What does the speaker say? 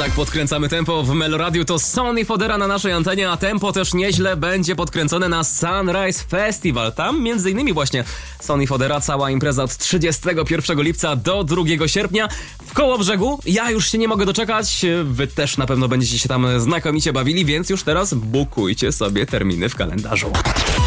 Tak, podkręcamy tempo w Meloradiu. To Sonny Fodera na naszej antenie, a tempo też nieźle będzie podkręcone na Sunrise Festival. Tam między innymi właśnie Sonny Fodera, cała impreza od 31 lipca do 2 sierpnia w Kołobrzegu. Ja już się nie mogę doczekać. Wy też na pewno będziecie się tam znakomicie bawili, więc już teraz bukujcie sobie terminy w kalendarzu.